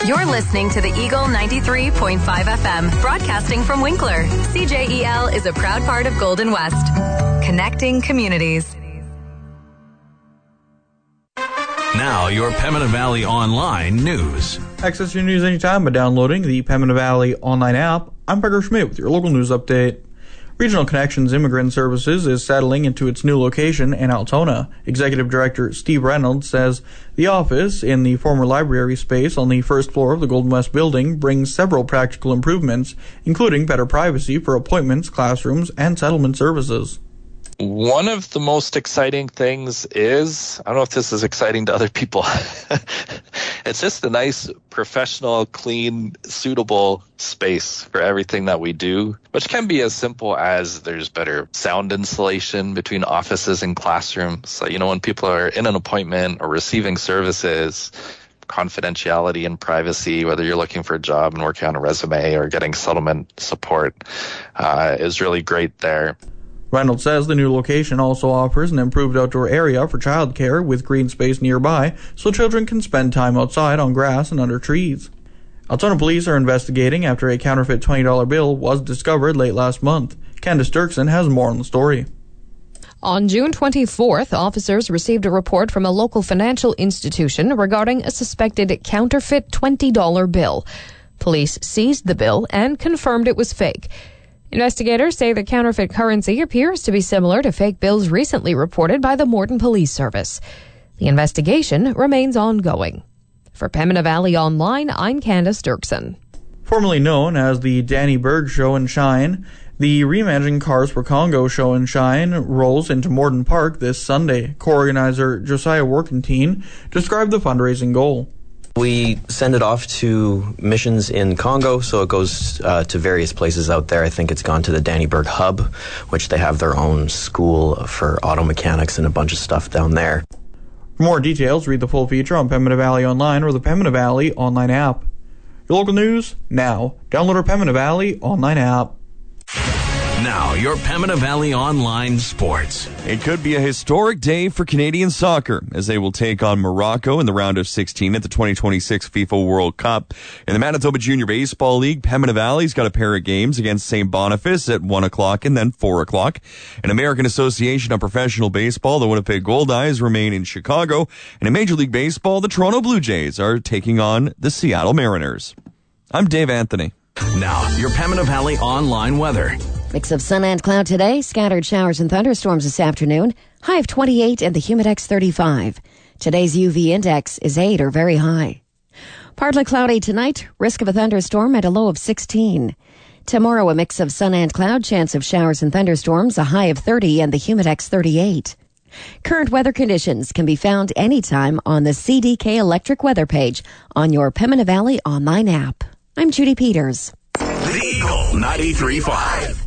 You're listening to the Eagle 93.5 FM, broadcasting from Winkler. CJEL is a proud part of Golden West, connecting communities. Now, your Pembina Valley Online news. Access your news anytime by downloading the Pembina Valley Online app. I'm Parker Schmidt with your local news update. Regional Connections Immigrant Services is settling into its new location in Altona. Executive Director Steve Reynolds says the office in the former library space on the first floor of the Golden West building brings several practical improvements, including better privacy for appointments, classrooms, and settlement services. One of the most exciting things is, I don't know if this is exciting to other people, it's just a nice, professional, clean, suitable space for everything that we do, which can be as simple as there's better sound insulation between offices and classrooms. So, when people are in an appointment or receiving services, confidentiality and privacy, whether you're looking for a job and working on a resume or getting settlement support, is really great there. Reynolds says the new location also offers an improved outdoor area for childcare with green space nearby so children can spend time outside on grass and under trees. Altona police are investigating after a counterfeit $20 bill was discovered late last month. Candace Dirksen has more on the story. On June 24th, officers received a report from a local financial institution regarding a suspected counterfeit $20 bill. Police seized the bill and confirmed it was fake. Investigators say the counterfeit currency appears to be similar to fake bills recently reported by the Morton Police Service. The investigation remains ongoing. For Pembina Valley Online, I'm Candace Dirksen. Formerly known as the Danny Berg Show and Shine, the reimagined Cars for Congo Show and Shine rolls into Morden Park this Sunday. Co-organizer Josiah Workentine described the fundraising goal. We send it off to missions in Congo, so it goes to various places out there. I think it's gone to the Danny Berg Hub, which they have their own school for auto mechanics and a bunch of stuff down there. For more details, read the full feature on Pembina Valley Online or the Pembina Valley Online app. Your local news, now. Download our Pembina Valley Online app. Now, your Pembina Valley Online sports. It could be a historic day for Canadian soccer as they will take on Morocco in the round of 16 at the 2026 FIFA World Cup. In the Manitoba Junior Baseball League, Pembina Valley's got a pair of games against St. Boniface at 1 o'clock and then 4 o'clock. In American Association of Professional Baseball, the Winnipeg Goldeyes remain in Chicago. And in Major League Baseball, the Toronto Blue Jays are taking on the Seattle Mariners. I'm Dave Anthony. Now, your Pembina Valley Online weather. Mix of sun and cloud today, scattered showers and thunderstorms this afternoon, high of 28 and the Humidex 35. Today's UV index is 8 or very high. Partly cloudy tonight, risk of a thunderstorm at a low of 16. Tomorrow, a mix of sun and cloud, chance of showers and thunderstorms, a high of 30 and the Humidex 38. Current weather conditions can be found anytime on the CDK Electric Weather page on your Pembina Valley Online app. I'm Judy Peters. The Eagle 93.5.